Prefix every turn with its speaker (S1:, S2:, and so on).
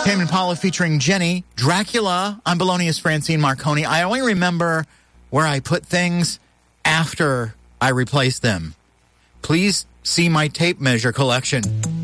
S1: Tame Impala featuring Jenny. Dracula. I'm Belonious Francine Marconi. I only remember where I put things after I replaced them. Please see my tape measure collection.